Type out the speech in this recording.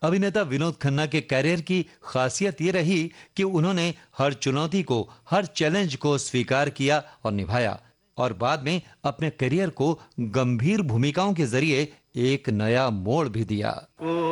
अभिनेता विनोद खन्ना के करियर की खासियत ये रही कि उन्होंने हर चुनौती को, हर चैलेंज को स्वीकार किया और निभाया, और बाद में अपने करियर को गंभीर भूमिकाओं के जरिए एक नया मोड़ भी दिया।